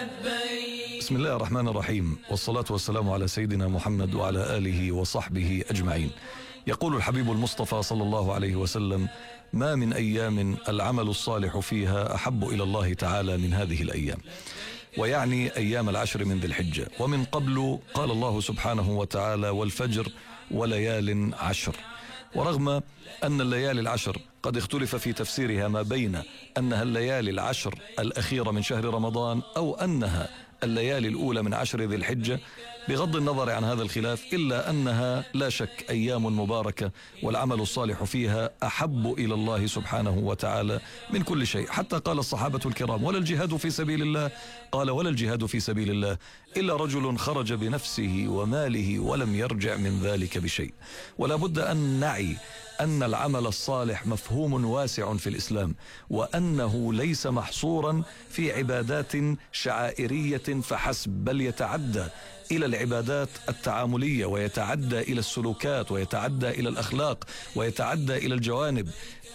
بسم الله الرحمن الرحيم، والصلاة والسلام على سيدنا محمد وعلى آله وصحبه أجمعين. يقول الحبيب المصطفى صلى الله عليه وسلم: ما من أيام العمل الصالح فيها أحب إلى الله تعالى من هذه الأيام، ويعني أيام العشر من ذي الحجة. ومن قبل قال الله سبحانه وتعالى: والفجر وليال عشر. ورغم أن الليالي العشر قد اختلف في تفسيرها ما بين أنها الليالي العشر الأخيرة من شهر رمضان أو أنها الليالي الأولى من عشر ذي الحجة، بغض النظر عن هذا الخلاف إلا أنها لا شك أيام مباركة، والعمل الصالح فيها أحب إلى الله سبحانه وتعالى من كل شيء. حتى قال الصحابة الكرام: ولا الجهاد في سبيل الله، قال: ولا الجهاد في سبيل الله إلا رجل خرج بنفسه وماله ولم يرجع من ذلك بشيء. ولا بد أن نعي أن العمل الصالح مفهوم واسع في الإسلام، وأنه ليس محصورا في عبادات شعائرية فحسب، بل يتعدى إلى العبادات التعاملية، ويتعدى إلى السلوكات، ويتعدى إلى الأخلاق، ويتعدى إلى الجوانب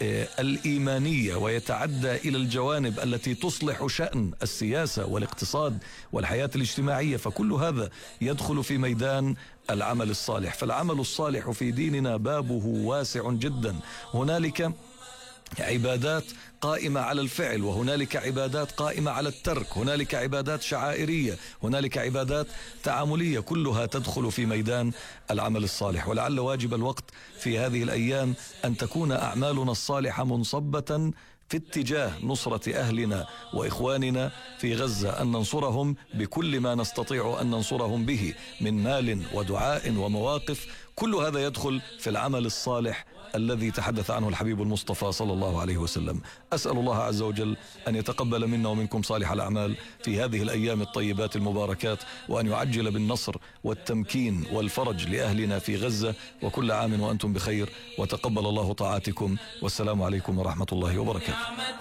الإيمانية، ويتعدى إلى الجوانب التي تصلح شأن السياسة والاقتصاد والحياة الاجتماعية. فكل هذا يدخل في ميدان العمل الصالح. فالعمل الصالح في ديننا بابه واسع جدا. هنالك عبادات قائمة على الفعل، وهنالك عبادات قائمة على الترك، هنالك عبادات شعائرية، هنالك عبادات تعاملية، كلها تدخل في ميدان العمل الصالح. ولعل واجب الوقت في هذه الأيام أن تكون أعمالنا الصالحة منصبة في اتجاه نصرة أهلنا وإخواننا في غزة، أن ننصرهم بكل ما نستطيع أن ننصرهم به من مال ودعاء ومواقف. كل هذا يدخل في العمل الصالح الذي تحدث عنه الحبيب المصطفى صلى الله عليه وسلم. أسأل الله عز وجل أن يتقبل منا ومنكم صالح الأعمال في هذه الأيام الطيبات المباركات، وأن يعجل بالنصر والتمكين والفرج لأهلنا في غزة. وكل عام وأنتم بخير، وتقبل الله طاعاتكم، والسلام عليكم ورحمة الله وبركاته.